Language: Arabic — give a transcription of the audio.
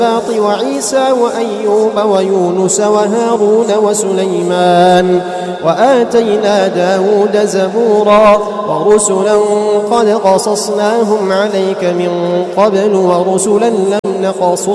وعيسى وأيوب ويونس وهارون وسليمان وآتينا داود زبورا ورسلا قد قصصناهم عليك من قبل ورسلا لم نقصص